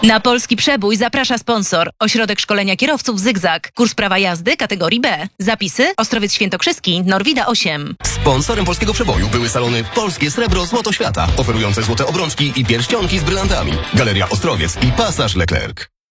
Na Polski Przebój zaprasza sponsor. Ośrodek Szkolenia Kierowców Zygzak. Kurs prawa jazdy kategorii B. Zapisy: Ostrowiec Świętokrzyski, Norwida 8. Sponsorem Polskiego Przeboju były salony Polskie Srebro Złoto Świata, oferujące złote obrączki i pierścionki z brylantami. Galeria Ostrowiec i Pasaż Leclerc.